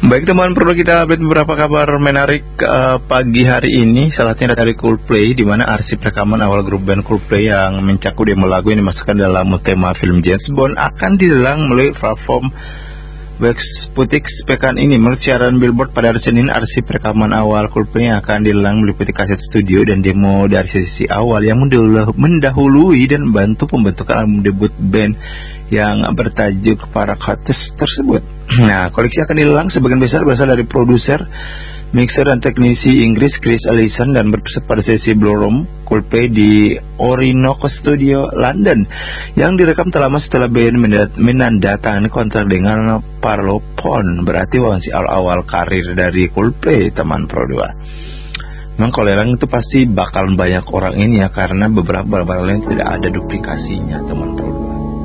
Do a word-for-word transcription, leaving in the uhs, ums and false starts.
Baik teman, perlu kita update beberapa kabar menarik uh, pagi hari ini. Salah satunya dari Coldplay, di mana arsip rekaman awal grup band Coldplay yang mencakup demo lagu yang dimasukkan dalam tema film James Bond akan dilelang melalui platform Wexputix pekan ini. Menurut siaran Billboard pada hari Senin, arsip rekaman awal Coldplay akan dilelang meliputi kaset studio dan demo dari sesi awal yang mendahului dan membantu pembentukan album debut band yang bertajuk Paracutes tersebut. Nah, koleksi akan dilelang sebagian besar berasal dari produser, mixer dan teknisi Inggris Chris Allison dan berpusat pada sesi Ballroom Coldplay di Orinoco Studio, London, yang direkam tak lama setelah band menandatangani kontrak dengan Parlophone. Berarti masih awal-awal karir dari Coldplay, teman Pro dua. Memang kalau lelang itu pasti bakalan banyak orang ini ya, karena beberapa barang-barang lain tidak ada duplikasinya, teman Pro.